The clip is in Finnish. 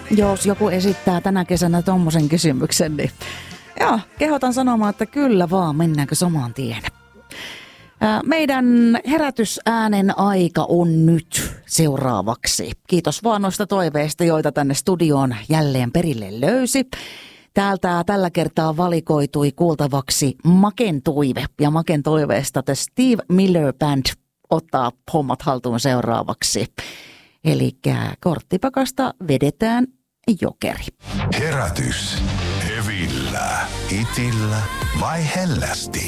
Jos joku esittää tänä kesänä tommosen kysymyksen, niin joo, kehotan sanomaan, että kyllä vaan, mennäänkö samaan tien. Meidän herätysäänen aika on nyt seuraavaksi. Kiitos vaan noista toiveista, joita tänne studioon jälleen perille löysi. Täältä tällä kertaa valikoitui kuultavaksi Maken toive. Ja Maken toiveesta The Steve Miller Band ottaa hommat haltuun seuraavaksi. Eli korttipakasta vedetään Jokeri. Herätys. Hevillä, hitillä vai hellästi?